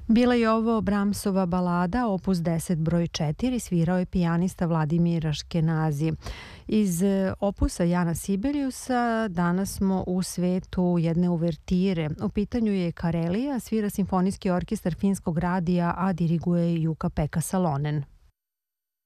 Bila je ovo Brahmsova balada, opus 10 broj 4, svirao je pijanista Vladimir Aškenazi. Iz opusa Jana Sibeliusa danas smo u svetu jedne uvertire. U pitanju je Karelija, svira simfonijski orkestar Finskog radija, a diriguje Jukka-Pekka Salonen.